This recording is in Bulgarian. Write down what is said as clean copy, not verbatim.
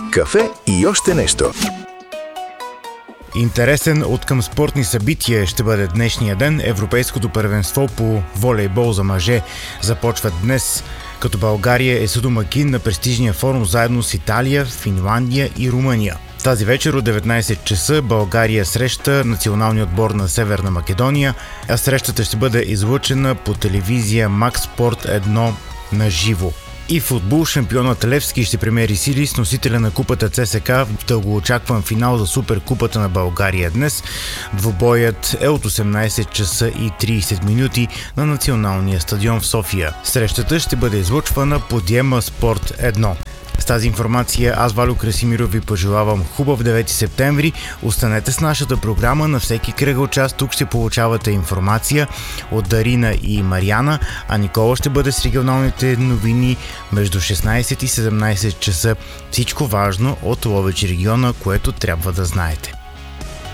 кафе и още нещо. Интересен откъм спортни събития ще бъде днешния ден. Европейското първенство по волейбол за мъже започва днес, като България е съдомакин на престижния форум заедно с Италия, Финландия и Румъния. Тази вечер от 19 часа България среща националния отбор на Северна Македония, а срещата ще бъде излъчена по телевизия Макс Спорт 1 на живо. И в футбол шампионът Левски ще премери сили с носителя на купата ЦСК в дългоочакван финал за Суперкупата на България днес. Двубоят е от 18 часа и 30 минути на националния стадион в София. Срещата ще бъде излъчвана по Диема Спорт 1. С тази информация аз, Валю Красимиров, ви пожелавам хубав 9 септември. Останете с нашата програма. На всеки кръгъл час тук ще получавате информация от Дарина и Мариана, а Никола ще бъде с регионалните новини между 16 и 17 часа. Всичко важно от Ловеч региона, което трябва да знаете.